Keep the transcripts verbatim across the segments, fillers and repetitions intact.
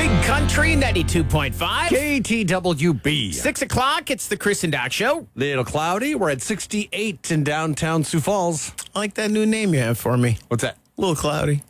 Big Country ninety-two point five. K T W B. Six o'clock, it's the Chris and Doc Show. Little cloudy. We're at sixty-eight in downtown Sioux Falls. I like that new name you have for me. What's that? A little cloudy.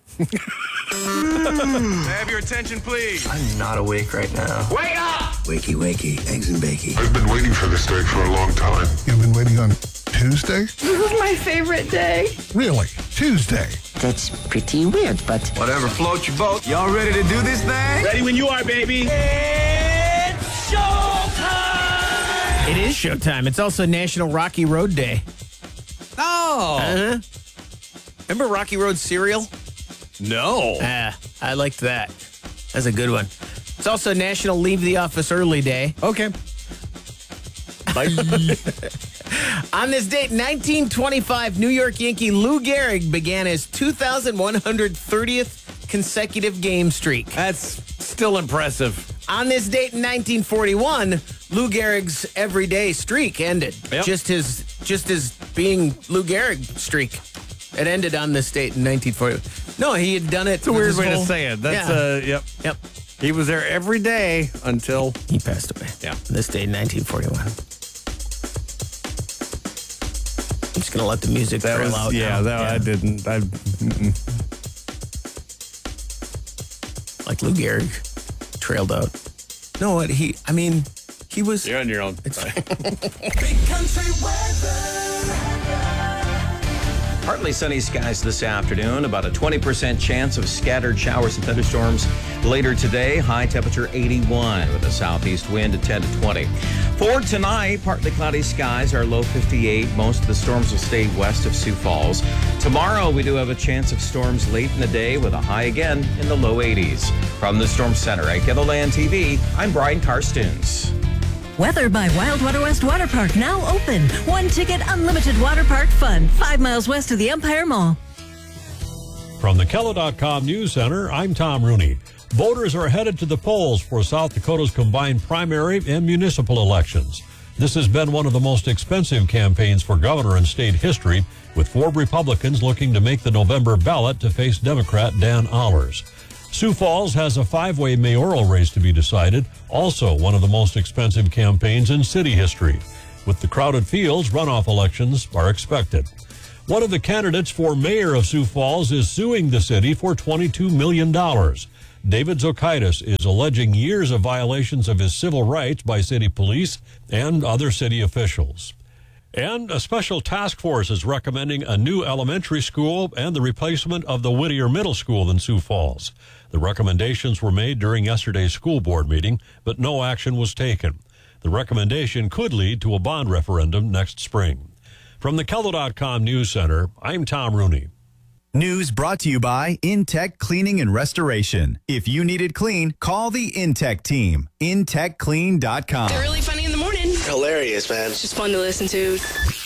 Have your attention, please. I'm not awake right now. Wake up! Wakey, wakey, eggs and bakey. I've been waiting for this day for a long time. You've been waiting on Tuesday? This is my favorite day. Really? Tuesday? That's pretty weird, but... Whatever floats your boat. Y'all ready to do this thing? Ready when you are, baby. It's showtime! It is showtime. It's also National Rocky Road Day. Oh. Uh-huh. Remember Rocky Road cereal? No. Ah, I liked that. That's a good one. It's also National Leave the Office Early Day. Okay. Bye. On this date, nineteen twenty-five, New York Yankee Lou Gehrig began his two thousand one hundred thirtieth consecutive game streak. That's still impressive. On this date in nineteen forty-one, Lou Gehrig's everyday streak ended. Yep. Just his just his being Lou Gehrig streak. It ended on this date in nineteen forty. No, he had done it. It's a weird way to say it. That's, yeah. uh, yep. Yep. He was there every day until... He passed away. Yeah. This day in nineteen forty-one. I'm just going to let the music That trail was, out yeah, now. that, I didn't. I, mm-mm. Like Lou Gehrig trailed out. No, what he, I mean, he was... You're on your own. It's fine. Big country weather. Partly sunny skies this afternoon. About a twenty percent chance of scattered showers and thunderstorms later today. High temperature eighty-one with a southeast wind at ten to twenty. For tonight, partly cloudy skies. Our low fifty-eight. Most of the storms will stay west of Sioux Falls. Tomorrow, we do have a chance of storms late in the day with a high again in the low eighties. From the Storm Center at Gilliland T V, I'm Brian Karstuns. Weather by Wildwater West Water Park now open. One ticket, unlimited water park fun. Five miles west of the Empire Mall. From the Kello dot com News Center, I'm Tom Rooney. Voters are headed to the polls for South Dakota's combined primary and municipal elections. This has been one of the most expensive campaigns for governor in state history, with four Republicans looking to make the November ballot to face Democrat Dan Allers. Sioux Falls has a five-way mayoral race to be decided, also one of the most expensive campaigns in city history. With the crowded fields, runoff elections are expected. One of the candidates for mayor of Sioux Falls is suing the city for twenty-two million dollars. David Zokaitis is alleging years of violations of his civil rights by city police and other city officials. And a special task force is recommending a new elementary school and the replacement of the Whittier Middle School in Sioux Falls. The recommendations were made during yesterday's school board meeting, but no action was taken. The recommendation could lead to a bond referendum next spring. From the Kello dot com News Center, I'm Tom Rooney. News brought to you by Intech Cleaning and Restoration. If you need it clean, call the Intech team. intech clean dot com. They're really funny in the morning. Hilarious, man. It's just fun to listen to.